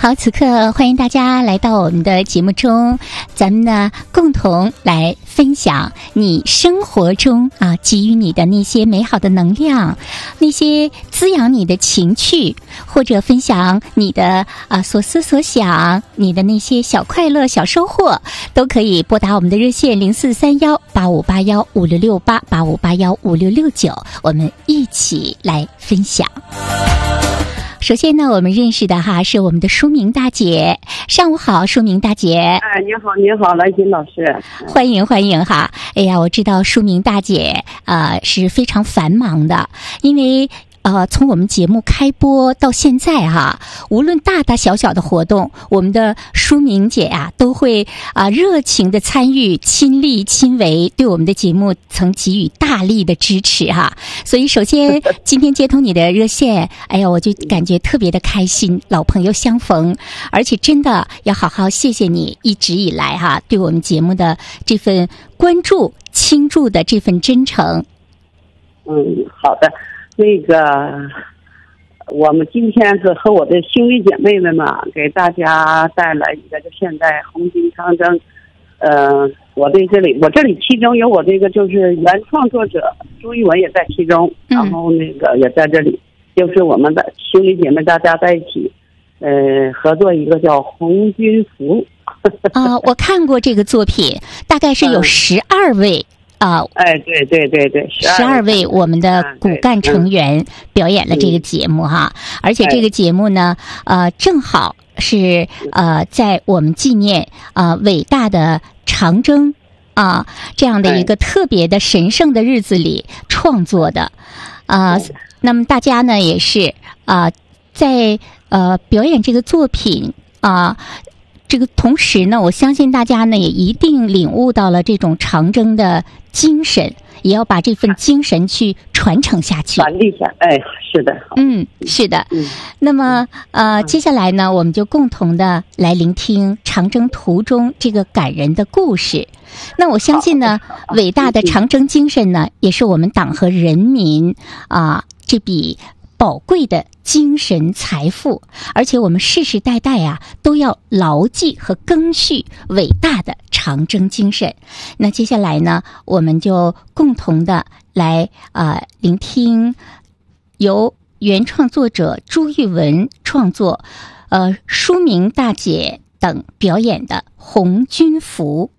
好，此刻欢迎大家来到我们的节目中，咱们呢共同来分享你生活中给予你的那些美好的能量，那些滋养你的情趣，或者分享你的所思所想，你的那些小快乐、小收获，都可以拨打我们的热线04318581566885815669，我们一起来分享。首先呢，我们认识的是我们的淑明大姐。上午好，淑明大姐。 哎，你好，来金老师， 欢迎哈。哎呀，我知道淑明大姐是非常繁忙的，因为从我们节目开播到现在无论大大小小的活动，我们的淑明姐都会热情的参与，亲力亲为，对我们的节目曾给予大力的支持所以首先今天接通你的热线，哎呀，我就感觉特别的开心，老朋友相逢，而且真的要好好谢谢你一直以来对我们节目的这份关注、倾注的这份真诚。 好的。那个，我们今天是和我的兄弟姐妹们给大家带来一个就现代红军长征。我这里其中有我这个就是原创作者朱一文也在其中，然后那个也在这里，就是我们的兄弟姐妹大家在一起，合作一个叫红军服。 我看过这个作品，大概是有12位。 对 ，12位我们的骨干成员表演了这个节目而且这个节目呢，正好是在我们纪念伟大的长征这样的一个特别的神圣的日子里创作的那么大家呢也是在表演这个作品这个同时呢，我相信大家呢也一定领悟到了这种长征的精神，也要把这份精神去传承下去。 传递下，是的。 是的。那么接下来呢，我们就共同的来聆听长征途中这个感人的故事。那我相信呢，伟大的长征精神呢，也是我们党和人民这笔宝贵的精神财富，而且我们世世代代都要牢记和赓续伟大的长征精神。那接下来呢，我们就共同的来聆听由原创作者朱玉文创作，淑明大姐等表演的《红军服》。